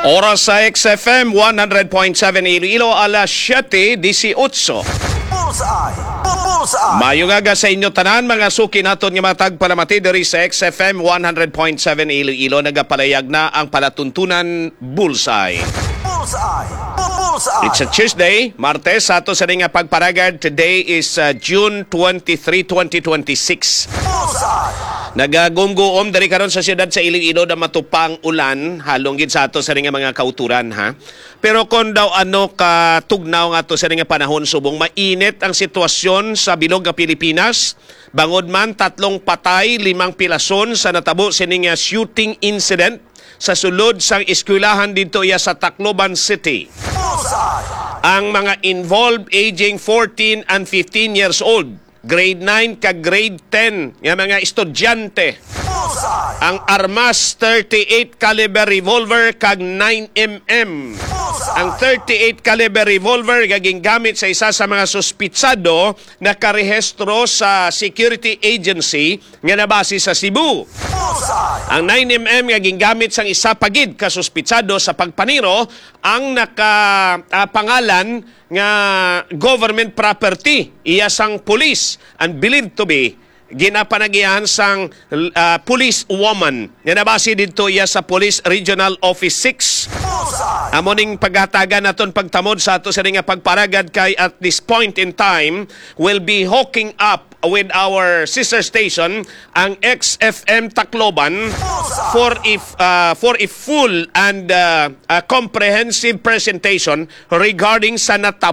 Oras sa XFM 100.7 Iloilo, alas 7:18. Bullseye! Bullseye! Mayo nga sa inyo tanan, mga suki naton nga matag palamati diri sa XFM 100.7 Iloilo. Nagapalayag na ang palatuntunan Bullseye. Bullseye! Bullseye! It's a Tuesday, Martes, sa ato sa nga pagparagad. Today is June 23, 2026. Bullseye! Nagagumguom dari karon sa siyudad sa Iloilo na matupang ulan, halong gid sa ato sa nga mga kauturan, ha. Pero kung daw ano ka tugnaw nga ato sa nga panahon, subong mainit ang sitwasyon sa bilog nga Pilipinas. Bangod man 3 patay, 5 pilason sa natabo sini nga shooting incident sa sulod sang eskwelahan dito iya sa Tacloban City. Bullseye! Ang mga involved aging 14 and 15 years old, grade 9 ka grade 10, yung mga estudyante. Bullseye! Ang armas 38 caliber revolver kag 9mm. Ang 38 caliber revolver gaging gamit sa isa sa mga suspitsado na karehistro sa security agency nga nabase sa Cebu. Bullseye! Ang 9mm gaging gamit sang isa pagid ka suspitsado sa pagpaniro ang nakapangalan nga government property iya sang police and believed to be ginapanagihan sang police woman. Nga nabase dito iya sa Police Regional Office 6. Bullseye! Amoning paghatagan naton pagtamod sa ato sa nga pagparagad kay at this point in time will be hooking up with our sister station ang XFM Tacloban for a full and comprehensive presentation regarding sa